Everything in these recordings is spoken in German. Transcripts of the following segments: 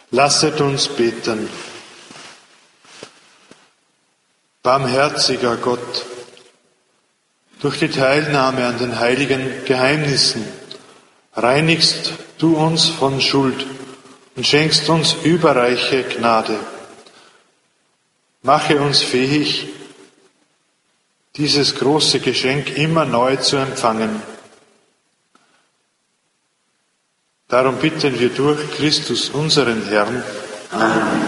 Lasset uns beten. Barmherziger Gott, durch die Teilnahme an den heiligen Geheimnissen reinigst du uns von Schuld und schenkst uns überreiche Gnade. Mache uns fähig, dieses große Geschenk immer neu zu empfangen. Darum bitten wir durch Christus, unseren Herrn. Amen.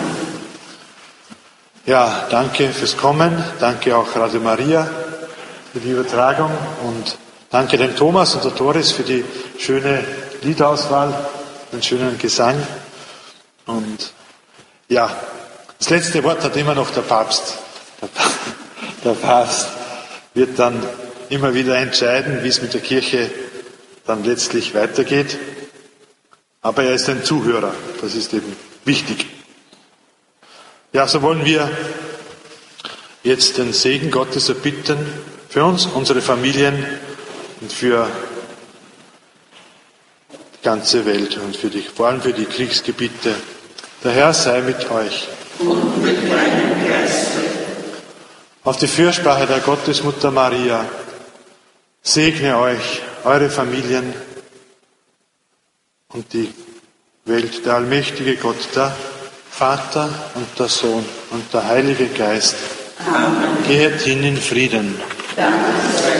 Ja, danke fürs Kommen. Danke auch Radio Maria für die Übertragung und danke dem Thomas und der Doris für die schöne Liedauswahl, den schönen Gesang. Und ja, das letzte Wort hat immer noch der Papst. Der Papst wird dann immer wieder entscheiden, wie es mit der Kirche dann letztlich weitergeht. Aber er ist ein Zuhörer, das ist eben wichtig. Ja, so wollen wir jetzt den Segen Gottes erbitten für uns, unsere Familien und für die ganze Welt und vor allem für die Kriegsgebiete. Der Herr sei mit euch. Und mit deinem Geiste. Auf die Fürsprache der Gottesmutter Maria segne euch, eure Familien und die Welt, der allmächtige Gott, der Vater und der Sohn und der Heilige Geist. Amen. Gehet hin in Frieden. Danke sei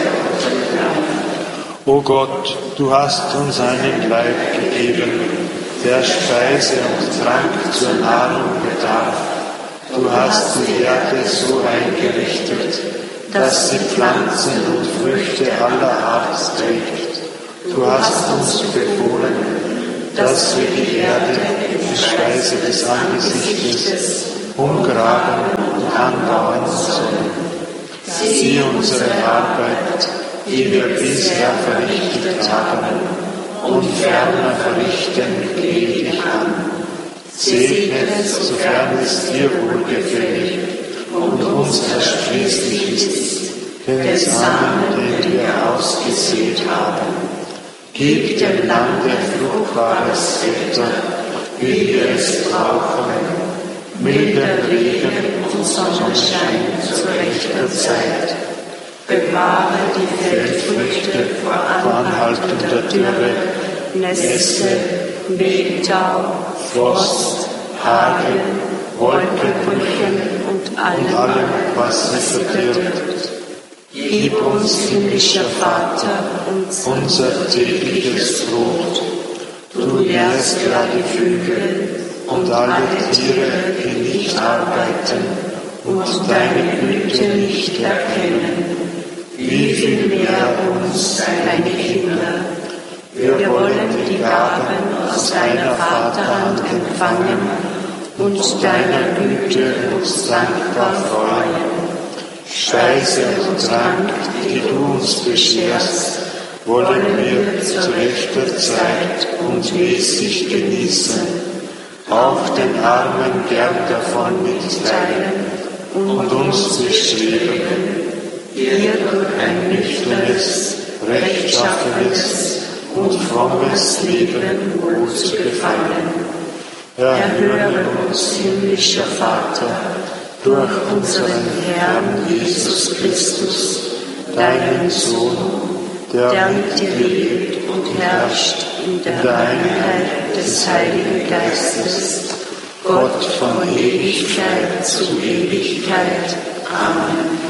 Gott. O Gott, du hast uns einen Leib gegeben, der Speise und Trank zur Nahrung bedarf. Du hast die Erde so eingerichtet, dass sie Pflanzen und Früchte aller Art trägt. Du hast uns befohlen, dass wir die Erde, die Speise des Angesichtes, umgraben und anbauen sollen. Sieh unsere Arbeit, die wir bisher verrichtet haben, und ferner verrichten gnädig an. Segne, sofern es dir wohlgefällig und uns ersprießlich ist, den Samen, den wir ausgesät haben. Gib dem Lande fruchtbares Wetter, wie wir es brauchen, milden Regen und Sonnenschein zu rechter Zeit. Bewahre die Feldfrüchte vor anhaltender Dürre, Nässe, Mehltau, Frost, Hagel, Wolkenbrüchen und allem, was sie verdirbt. Gib uns, himmlischer Vater, unser tägliches Brot. Du nährst ja die Vögel und alle Tiere, die nicht arbeiten und deine Güte nicht erkennen. Wie viel mehr uns, deine Kinder. Wir wollen die Gaben aus deiner Vaterhand empfangen und deiner Güte uns dankbar freuen. Speise und Trank, die du uns bescherst, wollen wir zu rechter Zeit und mäßig genießen, auch den Armen gern davon mitteilen und uns bestreben, dir durch ein nüchternes, rechtschaffenes und frommes Leben wohl zu gefallen. Erhöre uns, himmlischer Vater, durch unseren Herrn Jesus Christus, deinen Sohn, der mit dir lebt und herrscht in der Einheit des Heiligen Geistes, Gott von Ewigkeit zu Ewigkeit. Amen.